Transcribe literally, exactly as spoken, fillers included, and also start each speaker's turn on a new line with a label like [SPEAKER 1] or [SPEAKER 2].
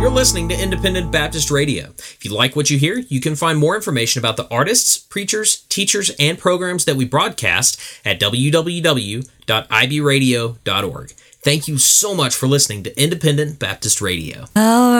[SPEAKER 1] You're listening to Independent Baptist Radio. If you like what you hear, you can find more information about the artists, preachers, teachers, and programs that we broadcast at w w w dot i b radio dot org. Thank you so much for listening to Independent Baptist Radio.
[SPEAKER 2] All